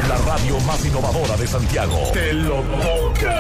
La radio más innovadora de Santiago. Te lo toca.